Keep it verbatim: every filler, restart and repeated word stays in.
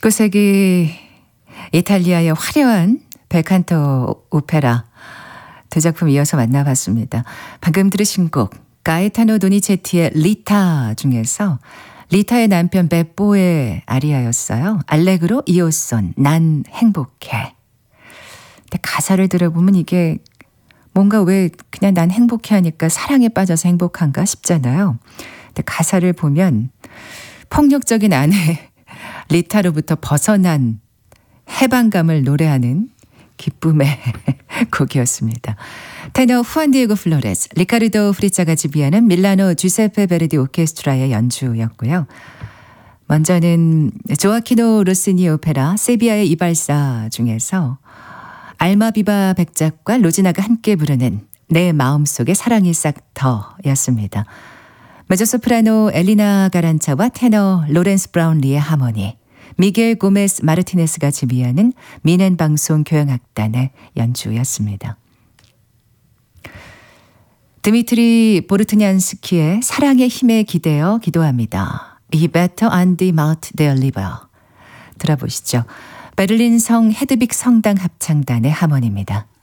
십구 세기 이탈리아의 화려한 벨칸토 오페라 두 작품 이어서 만나봤습니다. 방금 들으신 곡 가에타노 도니체티의 리타 중에서 리타의 남편 베뽀의 아리아였어요. 알레그로 이오손 난 행복해. 근데 가사를 들어보면 이게 뭔가 왜 그냥 난 행복해 하니까 사랑에 빠져서 행복한가 싶잖아요. 근데 가사를 보면 폭력적인 아내 리타로부터 벗어난 해방감을 노래하는 기쁨의 곡이었습니다. 테너 후안 디에고 플로레스, 리카르도 프리차가 지휘하는 밀라노 주세페 베르디 오케스트라의 연주였고요. 먼저는 조아키노 로시니 오페라 세비야의 이발사 중에서 알마비바 백작과 로지나가 함께 부르는 내 마음속에 사랑이 싹 터였습니다. 메조소프라노 엘리나 가란차와 테너 로렌스 브라운리의 하모니, 미겔 고메스 마르티네스가 지휘하는 미넨 방송 교향악단의 연주였습니다. 드미트리 보르트냔스키의 사랑의 힘에 기대어 기도합니다. He better on the mount their liver. 들어보시죠. 베를린 성 헤드빅 성당 합창단의 하모니입니다.